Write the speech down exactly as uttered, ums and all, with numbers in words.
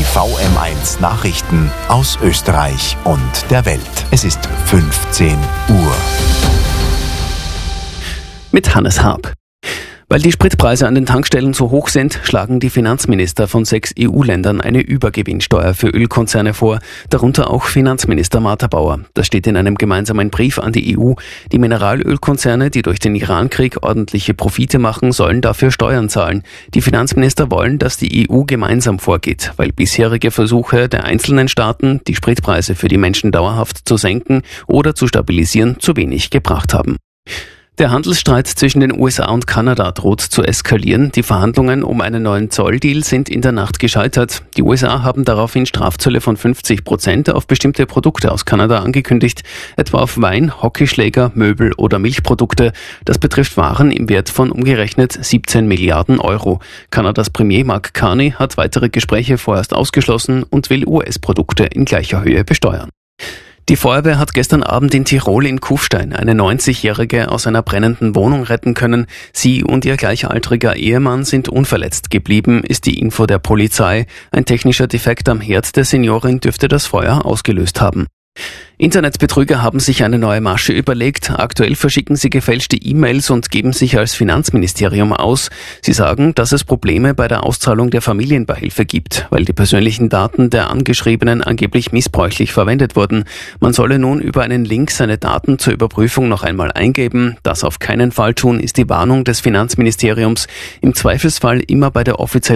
V M eins Nachrichten aus Österreich und der Welt. Es ist fünfzehn Uhr. Mit Hannes Haab. Weil die Spritpreise an den Tankstellen so hoch sind, schlagen die Finanzminister von sechs E U-Ländern eine Übergewinnsteuer für Ölkonzerne vor, darunter auch Finanzminister Martha Bauer. Das steht in einem gemeinsamen Brief an die E U. Die Mineralölkonzerne, die durch den Irankrieg ordentliche Profite machen, sollen dafür Steuern zahlen. Die Finanzminister wollen, dass die E U gemeinsam vorgeht, weil bisherige Versuche der einzelnen Staaten, die Spritpreise für die Menschen dauerhaft zu senken oder zu stabilisieren, zu wenig gebracht haben. Der Handelsstreit zwischen den U S A und Kanada droht zu eskalieren. Die Verhandlungen um einen neuen Zolldeal sind in der Nacht gescheitert. Die U S A haben daraufhin Strafzölle von fünfzig Prozent auf bestimmte Produkte aus Kanada angekündigt, etwa auf Wein, Hockeyschläger, Möbel oder Milchprodukte. Das betrifft Waren im Wert von umgerechnet siebzehn Milliarden Euro. Kanadas Premier Mark Carney hat weitere Gespräche vorerst ausgeschlossen und will U S-Produkte in gleicher Höhe besteuern. Die Feuerwehr hat gestern Abend in Tirol in Kufstein eine neunzigjährige aus einer brennenden Wohnung retten können. Sie und ihr gleichaltriger Ehemann sind unverletzt geblieben, ist die Info der Polizei. Ein technischer Defekt am Herd der Seniorin dürfte das Feuer ausgelöst haben. Internetbetrüger haben sich eine neue Masche überlegt. Aktuell verschicken sie gefälschte E-Mails und geben sich als Finanzministerium aus. Sie sagen, dass es Probleme bei der Auszahlung der Familienbeihilfe gibt, weil die persönlichen Daten der Angeschriebenen angeblich missbräuchlich verwendet wurden. Man solle nun über einen Link seine Daten zur Überprüfung noch einmal eingeben. Das auf keinen Fall tun, ist die Warnung des Finanzministeriums. Im Zweifelsfall immer bei der offiziellen